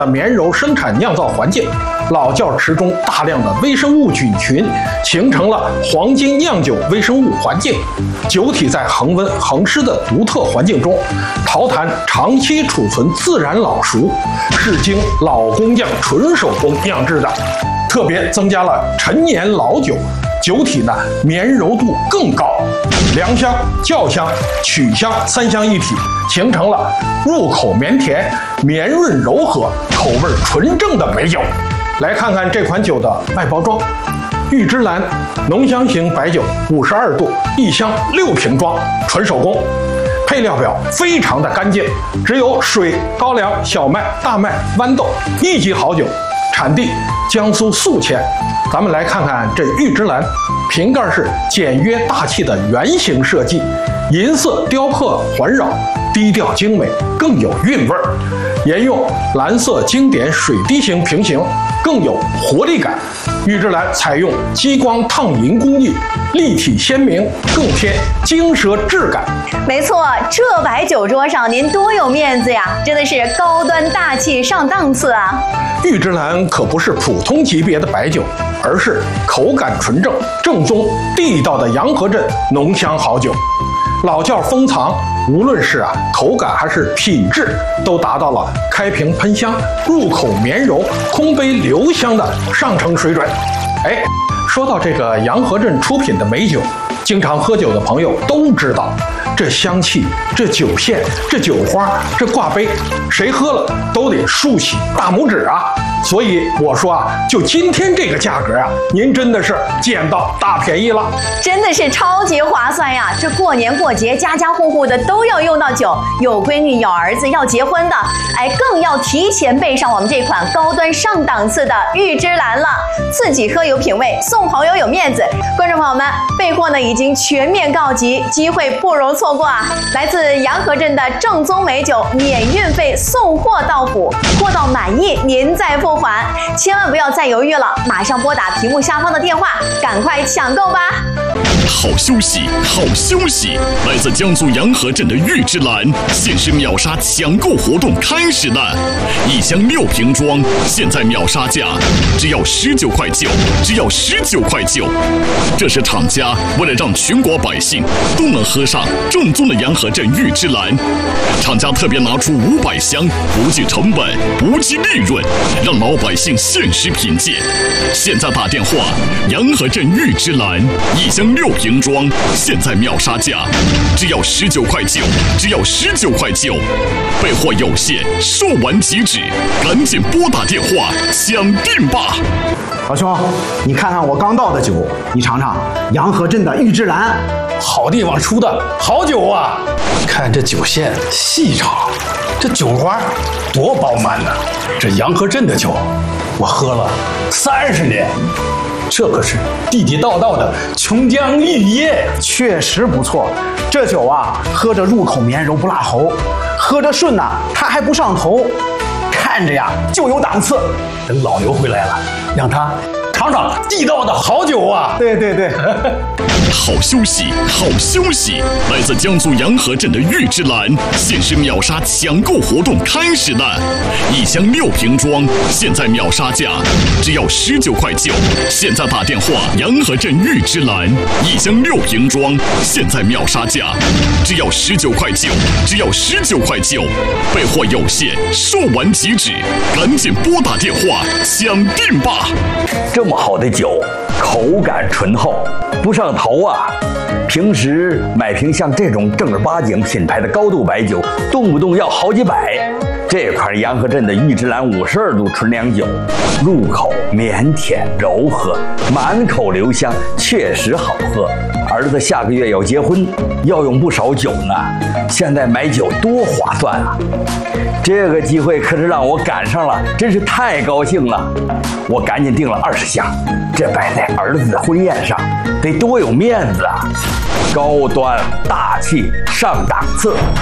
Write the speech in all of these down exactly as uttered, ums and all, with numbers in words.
绵柔生产酿造环境，老窖池中大量的微生物菌群形成了黄金酿酒微生物环境，酒体在恒温恒湿的独特环境中，陶坛长期储存自然老熟，是经老工匠纯手工酿制的，特别增加了陈年老酒，酒体呢绵柔度更高，良香、酵香、曲香三香一体，形成了入口绵甜、绵润柔和、口味纯正的美酒。来看看这款酒的外包装，玉芝兰浓香型白酒，五十二度，一箱六瓶装，纯手工。配料表非常的干净，只有水、高粱、小麦、大麦、豌豆，一级好酒。产地江苏宿迁。咱们来看看这玉芝兰，瓶盖是简约大气的圆形设计，银色雕刻环绕，低调精美，更有韵味儿。沿用蓝色经典水滴形瓶型，更有活力感。玉芝兰采用激光烫银工艺，立体鲜明，更偏精奢质感。 没错，这白酒桌上您多有面子呀，真的是高端大气上档次啊！ 玉芝兰可不是普通级别的白酒，而是口感纯正、正宗地道的洋河镇浓香好酒。老窖封藏，无论是啊口感还是品质，都达到了开瓶喷香、入口绵柔、空杯留香的上乘水准。哎，说到这个洋河镇出品的美酒，经常喝酒的朋友都知道，这香气、这酒线、这酒花、这挂杯，谁喝了都得竖起大拇指啊！所以我说啊，就今天这个价格啊，您真的是捡到大便宜了， 真的是超级划算呀！这过年过节，家家户户的都要用到酒，有闺女、有儿子要结婚的，哎，更要提前备上我们这款高端上档次的玉芝兰了。自己喝有品位，送朋友有面子。观众朋友们，备货呢已经全面告急，机会不容错过啊！来自洋河镇的正宗美酒，免运费送货到府，货到满意您再付款，千万不要再犹豫了，马上拨打屏幕下方的电话，赶快抢购吧！ 好休息，好休息！来自江苏洋河镇的玉芝兰限时秒杀抢购活动开始了，一箱六瓶装，现在秒杀价只要十九块九，只要十九块九。这是厂家为了让全国百姓都能喝上正宗的洋河镇玉芝兰，厂家特别拿出五百箱，不计成本，不计利润，让老百姓限时品鉴。现在打电话，洋河镇玉芝兰一箱六瓶装，现在秒杀价只要十九块九，只要十九块九。备货有限，售完即止，赶紧拨打电话抢订吧！ 老兄，你看看我刚倒的酒，你尝尝洋河镇的玉芝兰， 好地方出的好酒啊！看这酒线细长，这酒花多饱满呢！这洋河镇的酒，我喝了三十年，这可是地地道道的琼浆玉液， 确实不错。这酒啊，喝着入口绵柔不辣喉，喝着顺呐、啊，它还不上头，看着呀就有档次。 等老牛回来了，让他尝尝地道的好酒啊！ 对对对。 好休息，好休息！来自江苏洋河镇的玉芝兰限时秒杀抢购活动开始了，一箱六瓶装，现在秒杀价只要十九块九。现在打电话，洋河镇玉芝兰一箱六瓶装，现在秒杀价只要十九块九，只要十九块九。备货有限，售完即止，赶紧拨打电话抢订吧！ 这么好的酒，口感醇厚，不上头啊！平时买瓶像这种正儿八经品牌的高度白酒，动不动要好几百。这款洋河镇的玉芝兰五十二度纯粮酒，入口绵甜柔和，满口留香，确实好喝。儿子下个月要结婚，要用不少酒呢，现在买酒多划算啊！这个机会可是让我赶上了，真是太高兴了。我赶紧订了二十箱，这摆在儿子的婚宴上，得多有面子啊！高端大气上档次，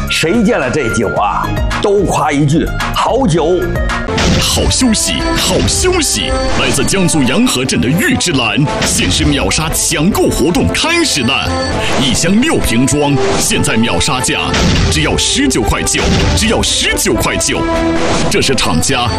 谁见了这酒啊，都夸一句好酒。 好消息，好消息！来自江苏洋河镇的玉芝兰限时秒杀抢购活动开始了，一箱六瓶装，现在秒杀价只要十九块九，只要十九块九，这是厂家